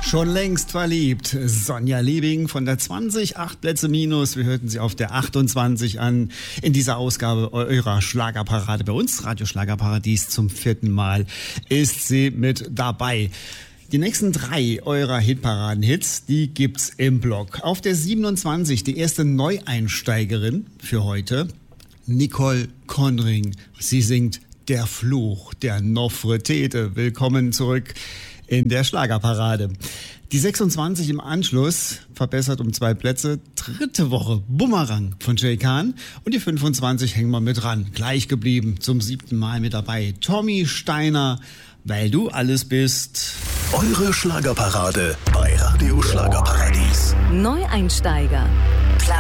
Schon längst verliebt. Sonja Liebing von der 20, 8 Plätze minus. Wir hörten sie auf der 28 an in dieser Ausgabe eurer Schlagerparade bei uns. Radio Schlagerparadies zum 4. Mal ist sie mit dabei. Die nächsten 3 eurer Hitparaden-Hits, die gibt's im Blog. Auf der 27 die erste Neueinsteigerin für heute, Nicole Conring. Sie singt Der Fluch der Nofretete. Willkommen zurück in der Schlagerparade. Die 26 im Anschluss, verbessert um 2 Plätze, 3. Woche Bumerang von Jay Khan. Und die 25 hängen wir mit ran. Gleich geblieben, zum 7. Mal mit dabei. Tommy Steiner, Weil du alles bist. Eure Schlagerparade bei Radio Schlagerparadies. Neueinsteiger.